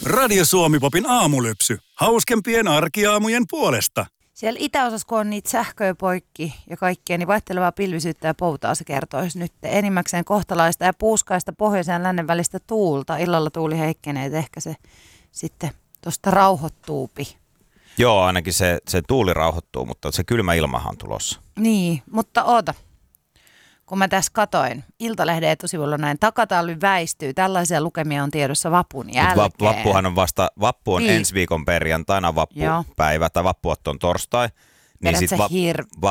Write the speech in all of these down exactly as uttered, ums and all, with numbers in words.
Radio Suomi Popin aamulypsy. Hauskempien arkiaamujen puolesta. Siellä itäosassa, kun on niitä sähköjä poikki ja kaikkea, niin vaihtelevaa pilvisyyttä ja poutaa se kertoisi nyt enimmäkseen kohtalaista ja puuskaista pohjoisen ja lännen välistä tuulta. Illalla tuuli heikkenee, että ehkä se sitten tuosta rauhoittuupi. Joo, ainakin se, se tuuli rauhoittuu, mutta se kylmä ilmahan on tulossa. Niin, mutta oota. Kun mä tässä katoin, Iltalehden etusivulla näin, takatalvi väistyy. Tällaisia lukemia on tiedossa vapun jälkeen. Mut vappuhan on vasta, vappu on niin. ensi viikon perjantaina, vappupäivä Joo. tai vappuotto on torstai. Niin sit va- hir... va-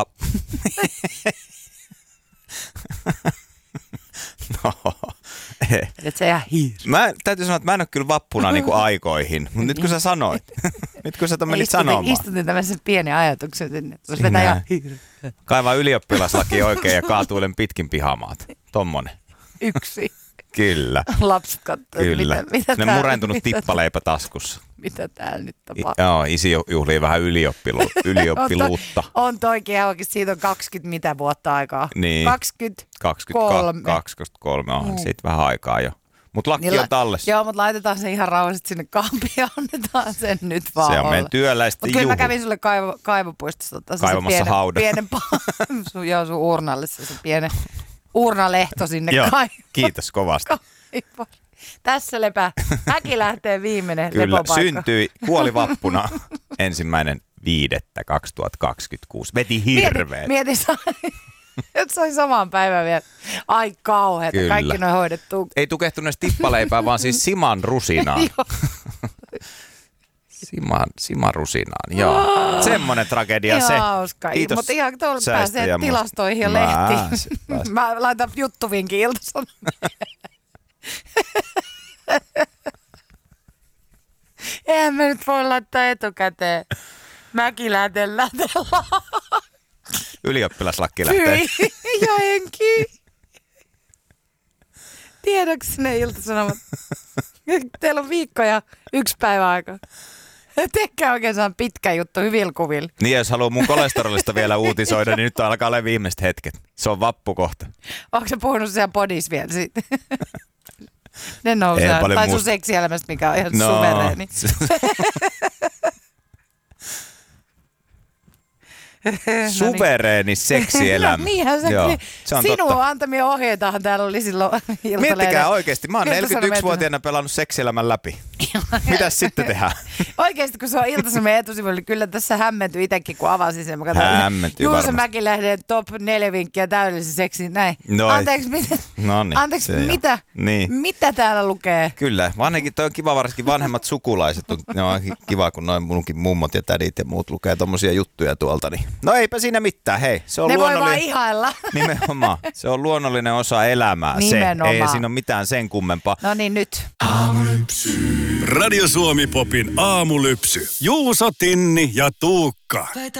no, et se ihan hiir. Mä täytyy sanoa, että mä en ole kyllä vappuna niinku aikoihin, mutta nyt kun sä sanoit, nyt kun sä menit istutin, sanomaan. Istutin tämmöisen pienen ajatuksen sinne, että vetää ihan hiir. Kaivaa ylioppilaslaki oikein ja kaatuilen pitkin pihamaat. Tommonen. Yksi. Kyllä. Lapset katsoo, Kyllä. mitä, mitä ne tää, murentunut mitä tippaleipä taskussa. Mitä täällä nyt tapahtuu? I, joo, isi juhlii vähän ylioppilu, ylioppiluutta. on, to, on toikin oikeasti, siitä on kaksikymmentä mitä vuotta aikaa? Niin. kaksikymmentäkolme. kaksikymmentäkolme on mm. siitä vähän aikaa jo. Mutta lakki niin on tallessa. Joo, mutta laitetaan se ihan rauhallisesti sinne kaappiin ja annetaan sen nyt vaan se on meidän työläisten juhla. Kyllä mä kävin sulle kaivo, kaivopuistossa ottaa se kaivamassa pienen, haudan. pienen sun, joo, sun urnalle se, se pienen urnalehto sinne kaivoon. Kiitos kovasti. Tässä lepää. Mäki lähtee viimeinen Kyllä, lepopaikka. syntyi, kuoli vappuna ensimmäinen viidettä kaksituhattakaksikymmentäkuusi. Veti hirveet. Mieti, mieti että sai samaan päivään vielä. Ai kauheeta, kaikki noin hoidettu. Ei tukehtunut edes tippaleipää, vaan siis siman rusinaan. Siman, siman rusinaan, joo. Oh. Semmoinen tragedia ihan se. Hauska. Kiitos. Mutta ihan tuolla pääsee tilastoihin ja lehtiin. Mä laitan juttuvinkin Ilta-Sanomia. Eihän me nyt voi laittaa etukäteen. Mäkin lähten lähtellä. Ylioppilaslakki lähtee. Hyi ja henki. Tiedätkö ne Ilta-Sanomat? Teillä on viikko ja yksi päivä aikaa. Tehkää oikein saan pitkä juttu hyvillä kuvilla. Niin, jos haluaa mun kolesterolista vielä uutisoida, niin nyt alkaa olla viimeiset hetket. Se on vappukohta. Onko sä puhunut siellä podissa vielä siitä? Ne nousee. Tai sun muust... seksielämästä, mikä on ihan no. suvereeni. Suvereeni seksielämä. Niinhän se, Joo, se on sinun totta. Antamia ohjeitahan täällä oli silloin Iltalehden. Miettikää oikeasti, mä oon neljäkymmentäyksivuotiaana pelannut seksielämän läpi. Mitäs sitten tehdään? Oikeasti kun se on Ilta-Sanomien etusivuilla, niin kyllä tässä hämmentyi itsekin, kun avasin sen. Hämmentyi Juuso Mäkilähden top neljä vinkkiä täydellisen seksiin. Näin. No Anteeksi, mitä, no niin, Anteeksi mitä, niin. mitä täällä lukee? Kyllä, vanhenkin toi on kiva, varsinkin vanhemmat sukulaiset. On, ne on kiva, kun noin munkin mummot ja tädit ja muut lukee tommosia juttuja tuolta. Niin. No eipä siinä mitään, hei. Se on ne luonnollinen... voi vaan ihailla. Nimenomaan. Se on luonnollinen osa elämää. Nimenomaan. Se. Ei siinä ole mitään sen kummempaa. No niin, nyt. Aamulypsy. Radio Suomi Popin aamulypsy. Juuso, Tinni ja Tuukka.